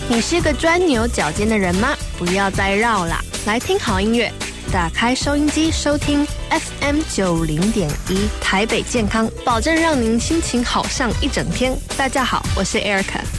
你是个钻牛角尖的人吗？不要再绕啦，来听好音乐，打开收音机收听 FM90.1 台北健康，保证让您心情好上一整天。大家好，我是 Erica。